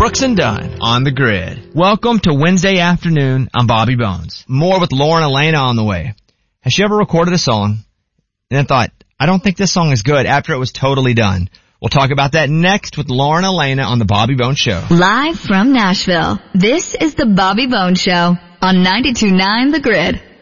Brooks and Dunn on the grid. Welcome to Wednesday afternoon. I'm Bobby Bones. More with Lauren Elena on the way. Has she ever recorded a song and then thought, I don't think this song is good after it was totally done? We'll talk about that next with Lauren Elena on the Bobby Bones Show. Live from Nashville, this is the Bobby Bones Show on 92.9 The Grid.